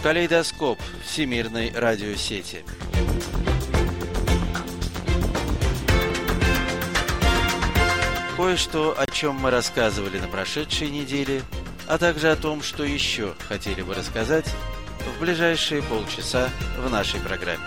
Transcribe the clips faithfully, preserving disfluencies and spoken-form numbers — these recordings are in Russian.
Калейдоскоп всемирной радиосети. Кое-что, о чем мы рассказывали на прошедшей неделе, а также о том, что еще хотели бы рассказать в ближайшие полчаса в нашей программе.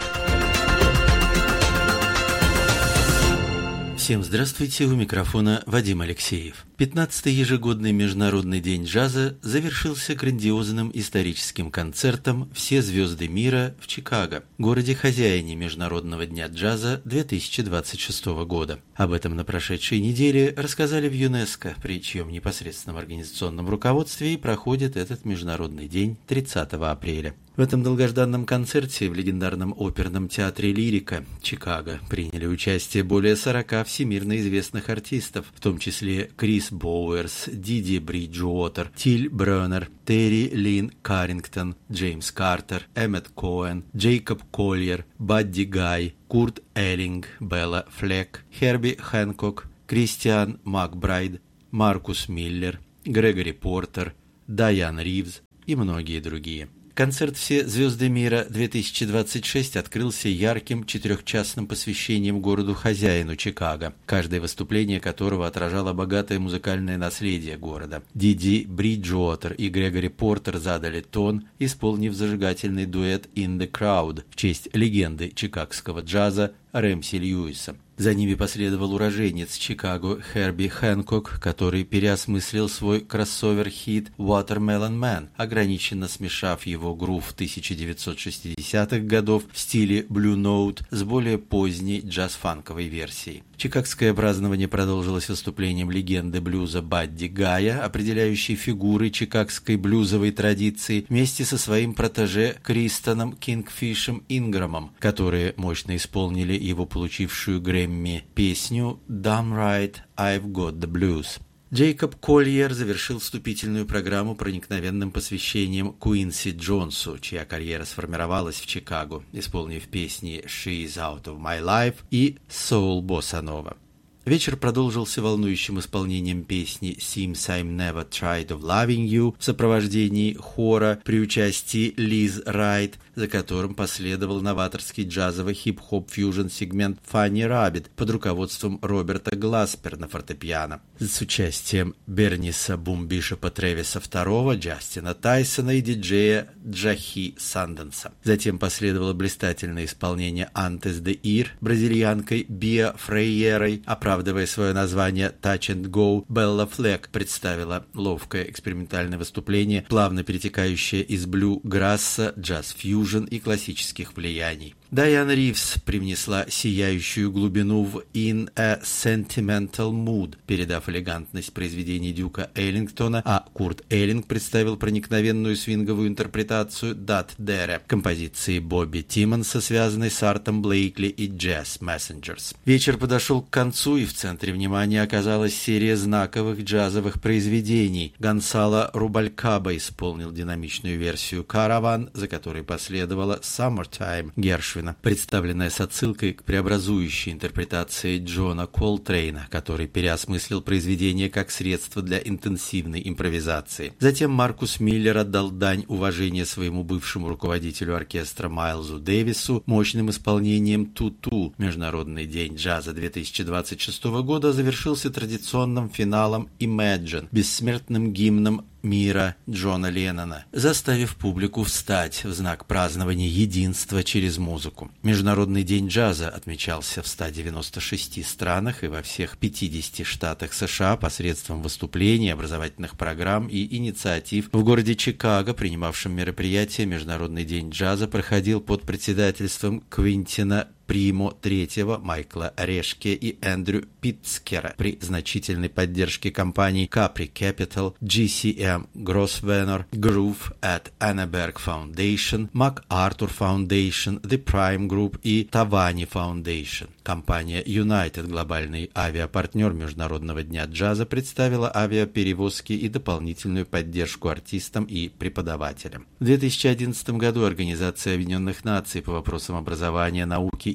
Всем здравствуйте, у микрофона Вадим Алексеев. пятнадцатый ежегодный Международный день джаза завершился грандиозным историческим концертом «Все звезды мира» в Чикаго, городе-хозяине Международного дня джаза две тысячи двадцать шестого года. Об этом на прошедшей неделе рассказали в ЮНЕСКО, при чьем непосредственном организационном руководстве и проходит этот Международный день тридцатого апреля. В этом долгожданном концерте в легендарном оперном театре «Лирика» Чикаго приняли участие более сорока всемирно известных артистов, в том числе Крис Боуэрс, Диди Бриджуотер, Тиль Брёнер, Терри Лин Каррингтон, Джеймс Картер, Эммет Коэн, Джейкоб Колльер, Бадди Гай, Курт Эллинг, Белла Флек, Херби Хэнкок, Кристиан Макбрайд, Маркус Миллер, Грегори Портер, Дайан Ривз и многие другие. Концерт «Все звезды мира» две тысячи двадцать шесть открылся ярким четырехчасным посвящением городу-хозяину Чикаго, каждое выступление которого отражало богатое музыкальное наследие города. Диди Бриджуотер и Грегори Портер задали тон, исполнив зажигательный дуэт «In the Crowd» в честь легенды чикагского джаза Рэмси Льюиса. За ними последовал уроженец Чикаго Херби Хэнкок, который переосмыслил свой кроссовер-хит «Watermelon Man», ограниченно смешав его грув тысяча девятьсот шестидесятых годов в стиле Blue Note с более поздней джаз-фанковой версией. Чикагское празднование продолжилось выступлением легенды блюза Бадди Гая, определяющей фигуры чикагской блюзовой традиции, вместе со своим протеже Кристоном Кингфишем Инграмом, которые мощно исполнили его получившую Грэмми песню «Damn Right, I've Got the Blues». Джейкоб Колльер завершил вступительную программу проникновенным посвящением Куинси Джонсу, чья карьера сформировалась в Чикаго, исполнив песни «She's Out of My Life» и «Soul Bossa Nova». Вечер продолжился волнующим исполнением песни «Seems I'm Never Tried of Loving You» в сопровождении хора при участии Лиз Райт, за которым последовал новаторский джазово-хип-хоп-фьюжн-сегмент «Funny Rabbit» под руководством Роберта Гласпер на фортепиано, с участием Берниса Бумбишопа Тревиса второго, Джастина Тайсона и диджея Джахи Санденса. Затем последовало блистательное исполнение «Antes de Ir» бразильянкой Биа Фрейерой. Оправдывая свое название «Touch and Go», Белла Флек представила ловкое экспериментальное выступление, плавно перетекающее из блю-грасса, джаз-фьюжн и классических влияний. Дайан Ривз привнесла сияющую глубину в «In a Sentimental Mood», передав элегантность произведений Дюка Эллингтона, а Курт Эллинг представил проникновенную свинговую интерпретацию «Dat Dere» композиции Бобби Тиммонса, связанной с Артом Блейкли и Jazz Messengers. Вечер подошел к концу, и в центре внимания оказалась серия знаковых джазовых произведений. Гонсало Рубалькаба исполнил динамичную версию «Caravan», за которой последовала «Summertime» Гершвина, представленная с отсылкой к преобразующей интерпретации Джона Колтрейна, который переосмыслил произведение как средство для интенсивной импровизации. Затем Маркус Миллер отдал дань уважения своему бывшему руководителю оркестра Майлзу Дэвису мощным исполнением «Ту-Ту». Международный день джаза две тысячи двадцать шестого года завершился традиционным финалом «Imagine», бессмертным гимном мира Джона Леннона, заставив публику встать в знак празднования единства через музыку. Международный день джаза отмечался в ста девяноста шести странах и во всех пятидесяти штатах США посредством выступлений, образовательных программ и инициатив. В городе Чикаго, принимавшем мероприятие, Международный день джаза проходил под председательством Квинтина Примо третьего, Майкла Решке и Эндрю Питцкера при значительной поддержке компаний Capri Capital, джи си эм Grosvenor, Groove at Anneberg Foundation, MacArthur Foundation, The Prime Group и Tavani Foundation. Компания United, глобальный авиапартнер Международного дня джаза, представила авиаперевозки и дополнительную поддержку артистам и преподавателям. В две тысячи одиннадцатом году Организация Объединенных Наций по вопросам образования, науки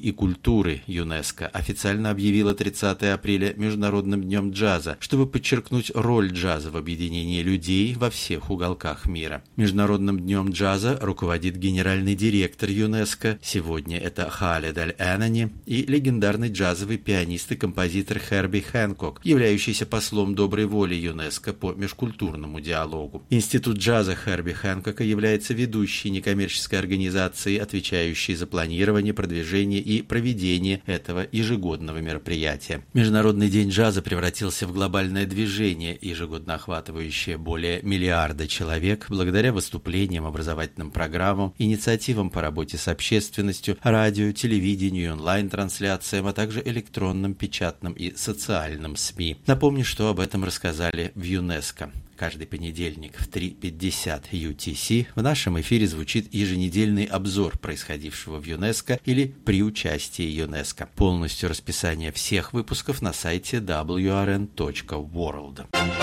и культуры ЮНЕСКО официально объявила тридцатого апреля Международным днем джаза, чтобы подчеркнуть роль джаза в объединении людей во всех уголках мира. Международным днем джаза руководит генеральный директор ЮНЕСКо, сегодня это Халед Аль-Энани, и легендарный джазовый пианист и композитор Херби Хэнкок, являющийся послом доброй воли ЮНЕСКо по межкультурному диалогу. Институт джаза Херби Хэнкока является ведущей некоммерческой организацией, отвечающей за планирование, продвижение и проведение этого ежегодного мероприятия. Международный день джаза превратился в глобальное движение, ежегодно охватывающее более миллиарда человек, благодаря выступлениям, образовательным программам, инициативам по работе с общественностью, радио, телевидению, онлайн-трансляциям, а также электронным, печатным и социальным СМИ. Напомню, что об этом рассказали в ЮНЕСКо. Каждый понедельник в три пятьдесят ю ти си в нашем эфире звучит еженедельный обзор происходившего в ЮНЕСКо или при участии ЮНЕСКо. Полностью расписание всех выпусков на сайте дабл ю ар эн точка ворлд.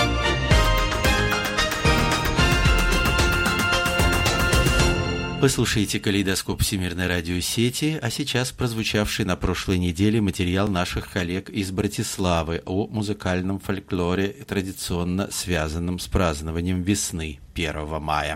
Вы слушаете «Калейдоскоп Всемирной радиосети», а сейчас прозвучавший на прошлой неделе материал наших коллег из Братиславы о музыкальном фольклоре, традиционно связанном с празднованием весны первого мая.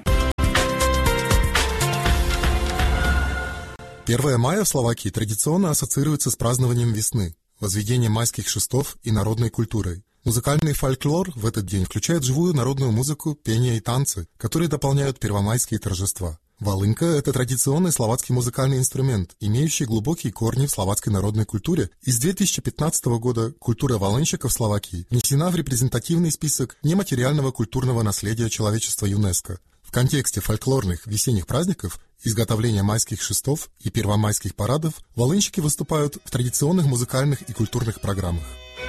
первое мая в Словакии традиционно ассоциируется с празднованием весны, возведением майских шестов и народной культурой. Музыкальный фольклор в этот день включает живую народную музыку, пение и танцы, которые дополняют первомайские торжества. Волынка – это традиционный словацкий музыкальный инструмент, имеющий глубокие корни в словацкой народной культуре, и с две тысячи пятнадцатого года культура волынщиков Словакии внесена в репрезентативный список нематериального культурного наследия человечества ЮНЕСКо. В контексте фольклорных весенних праздников, изготовления майских шестов и первомайских парадов волынщики выступают в традиционных музыкальных и культурных программах.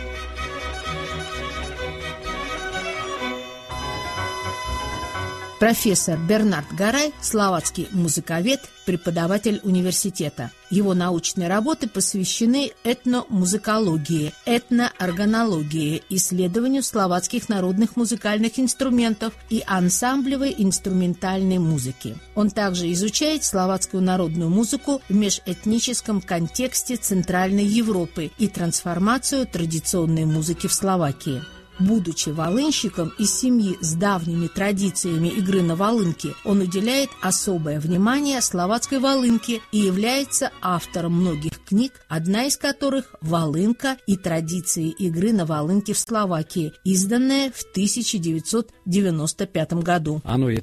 Профессор Бернард Гарай – словацкий музыковед, преподаватель университета. Его научные работы посвящены этномузыкологии, этноорганологии, исследованию словацких народных музыкальных инструментов и ансамблевой инструментальной музыки. Он также изучает словацкую народную музыку в межэтническом контексте Центральной Европы и трансформацию традиционной музыки в Словакии. Будучи волынщиком из семьи с давними традициями игры на волынке, он уделяет особое внимание словацкой волынке и является автором многих книг, одна из которых «Волынка и традиции игры на волынке в Словакии», изданная в тысяча девятьсот девяносто пятом году.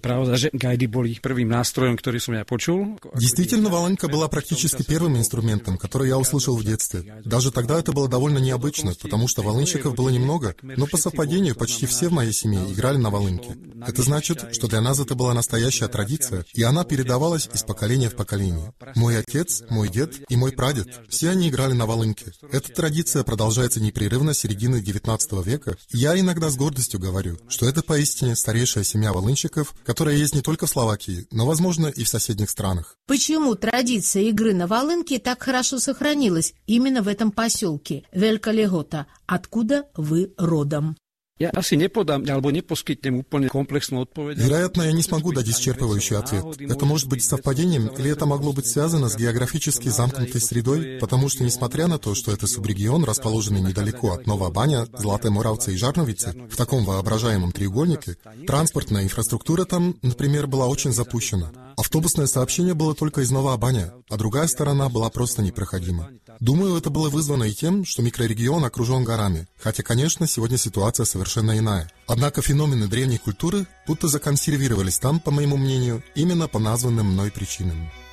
Действительно, волынка была практически первым инструментом, который я услышал в детстве. Даже тогда это было довольно необычно, потому что волынщиков было немного, но по совпадению почти все в моей семье играли на волынке. Это значит, что для нас это была настоящая традиция, и она передавалась из поколения в поколение. Мой отец, мой дед и мой прадед – все они играли на волынке. Эта традиция продолжается непрерывно с середины девятнадцатого века, и я иногда с гордостью говорю, что это поистине старейшая семья волынщиков, которая есть не только в Словакии, но, возможно, и в соседних странах. Почему традиция игры на волынке так хорошо сохранилась именно в этом поселке Велика Легота? Откуда вы родом? Вероятно, я не смогу дать исчерпывающий ответ. Это может быть совпадением, или это могло быть связано с географически замкнутой средой, потому что, несмотря на то, что это субрегион, расположенный недалеко от Нова Баня, Златой Моравцы и Жарновицы, в таком воображаемом треугольнике, транспортная инфраструктура там, например, была очень запущена. Автобусное сообщение было только из Нова Баня, а другая сторона была просто непроходима. Думаю, это было вызвано и тем, что микрорегион окружен горами, хотя, конечно, сегодня ситуация совершенно иная. Однако феномены древней культуры будто законсервировались там, по моему мнению, именно по названным мной причинам.